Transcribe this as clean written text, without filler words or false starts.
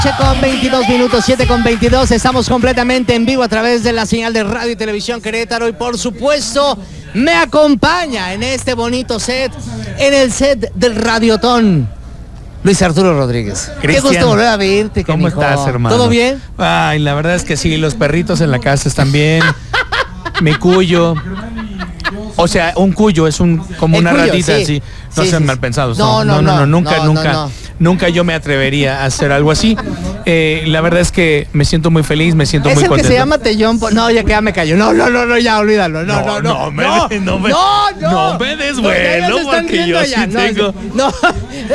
Con 22 minutos, 7:22, estamos completamente en vivo a través de la señal de Radio y Televisión Querétaro y por supuesto me acompaña en este bonito set, en el set del Radiotón, Luis Arturo Rodríguez. Cristian, qué gusto volver a verte. ¿Cómo estás, hermano? ¿Todo bien? Ay, la verdad es que sí, los perritos en la casa están bien. Mi cuyo. O sea, un cuyo es como una cuyo, ratita sí. así. No Sí, sean sí, mal pensados. No, Nunca yo me atrevería a hacer algo así. La verdad es que me siento muy feliz, me siento ¿Es muy el contento. que se llama Tellón? No, ya me cayó. No, ya olvídalo. No me des vuelo, ya nos están porque yo viendo sí ya. tengo. No.